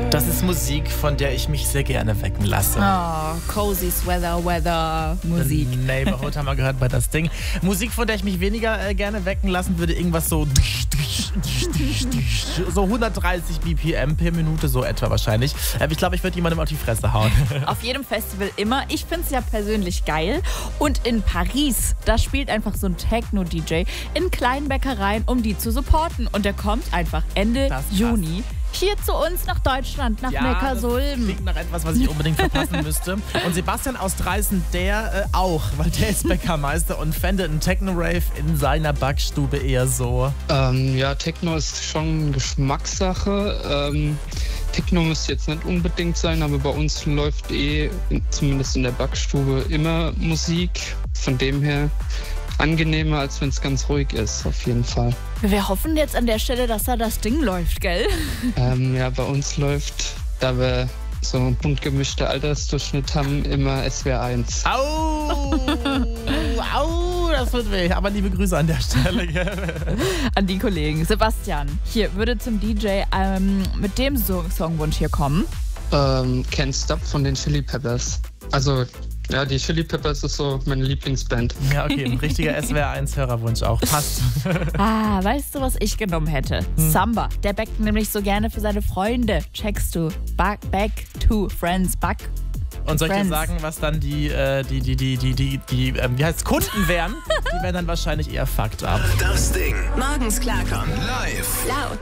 Das ist Musik, von der ich mich sehr gerne wecken lasse. Oh, cozy Weather Musik. The Neighborhood haben wir gehört bei das Ding. Musik, von der ich mich weniger gerne wecken lassen würde, irgendwas so 130 BPM per Minute, so etwa wahrscheinlich. Ich glaube, ich würde jemandem auf die Fresse hauen. Auf jedem Festival immer. Ich finde es ja persönlich geil. Und in Paris, da spielt einfach so ein Techno-DJ in kleinen Bäckereien, um die zu supporten. Und der kommt einfach Ende Juni hier zu uns nach Deutschland, nach Neckarsulm. Das klingt nach etwas, was ich unbedingt verpassen müsste. Und Sebastian aus Dreißen, der auch, weil der ist Bäckermeister und fände einen Techno-Rave in seiner Backstube eher so. Ja, Techno ist schon Geschmackssache. Techno muss jetzt nicht unbedingt sein, aber bei uns läuft zumindest in der Backstube, immer Musik. Von dem her angenehmer, als wenn es ganz ruhig ist, auf jeden Fall. Wir hoffen jetzt an der Stelle, dass da das Ding läuft, gell? Ja, bei uns läuft, da wir so einen bunt gemischten Altersdurchschnitt haben, immer SWR 1. Au! Au, das tut weh. Aber liebe Grüße an der Stelle. An die Kollegen. Sebastian, hier würde zum DJ mit dem Songwunsch hier kommen. Can't Stop von den Chili Peppers. Also, ja, die Chili Peppers ist so meine Lieblingsband. Ja, okay, ein richtiger SWR1-Hörerwunsch auch. Passt. Weißt du, was ich genommen hätte? Samba. Der backt nämlich so gerne für seine Freunde. Checkst du? Back to Friends. Und soll ich dir sagen, was dann die wie heißt Kunden wären? Die wären dann wahrscheinlich eher fucked up. Das Ding. Morgens klarkommen. Live. Laut.